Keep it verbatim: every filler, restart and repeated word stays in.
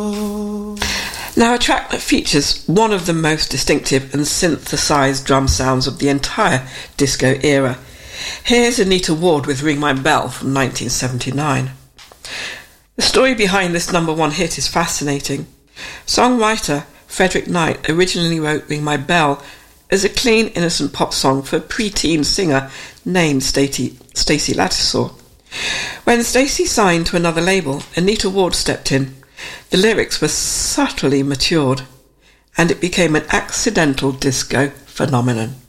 Now, a track that features one of the most distinctive and synthesised drum sounds of the entire disco era. Here's Anita Ward with Ring My Bell from nineteen seventy-nine. The story behind this number one hit is fascinating. Songwriter Frederick Knight originally wrote Ring My Bell as a clean, innocent pop song for a pre-teen singer named Stacey Lattisaw. When Stacey signed to another label, Anita Ward stepped in. The lyrics were subtly matured, and it became an accidental disco phenomenon.